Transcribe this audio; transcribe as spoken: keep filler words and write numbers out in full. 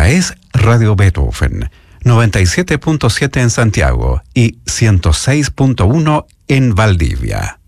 Esta es Radio Beethoven, noventa y siete punto siete en Santiago y ciento seis punto uno en Valdivia.